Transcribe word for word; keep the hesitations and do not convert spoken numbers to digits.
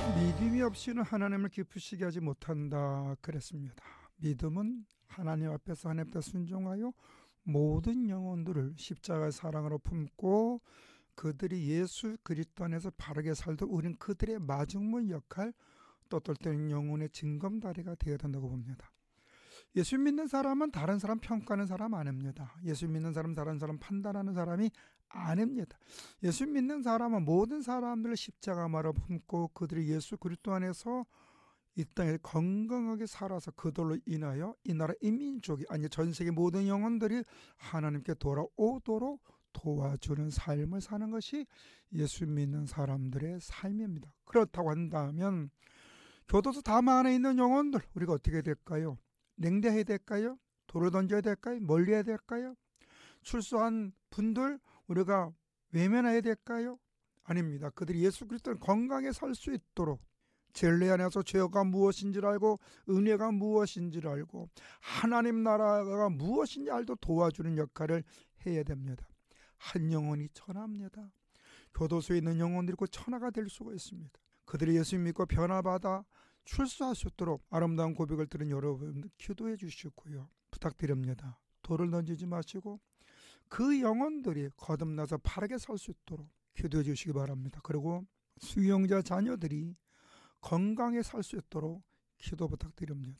믿음이 없이는 하나님을 기쁘시게 하지 못한다 그랬습니다. 믿음은 하나님 앞에서 하나님 앞에 순종하여 모든 영혼들을 십자가의 사랑으로 품고 그들이 예수 그리스도 안에서 바르게 살도록 우리는 그들의 마중물 역할, 또 어떨 때는 영혼의 징검다리가 되어야 된다고 봅니다. 예수 믿는 사람은 다른 사람 평가하는 사람 아닙니다. 예수 믿는 사람 다른 사람 판단하는 사람이 아닙니다. 예수 믿는 사람은 모든 사람들을 십자가마로 품고 그들이 예수 그리스도 안에서 이 땅에 건강하게 살아서 그들로 인하여 이 나라 인민족이 아니 전 세계 모든 영혼들이 하나님께 돌아오도록 도와주는 삶을 사는 것이 예수 믿는 사람들의 삶입니다. 그렇다고 한다면 교도소 담 안에 있는 영혼들 우리가 어떻게 될까요? 냉대해야 될까요? 돌을 던져야 될까요? 멀리 해야 될까요? 출소한 분들 우리가 외면해야 될까요? 아닙니다. 그들이 예수 그리스도를 건강하게 살 수 있도록 진리 안에서 죄가 무엇인지를 알고 은혜가 무엇인지를 알고 하나님 나라가 무엇인지 알도 도와주는 역할을 해야 됩니다. 한 영혼이 천하입니다. 교도소에 있는 영혼들이 곧 천하가 될 수가 있습니다. 그들이 예수 믿고 변화받아 출소할 수 있도록 아름다운 고백을 들은 여러분 기도해 주시고요. 부탁드립니다. 돌을 던지지 마시고 그 영혼들이 거듭나서 바르게 살 수 있도록 기도해 주시기 바랍니다. 그리고 수용자 자녀들이 건강에 살 수 있도록 기도 부탁드립니다.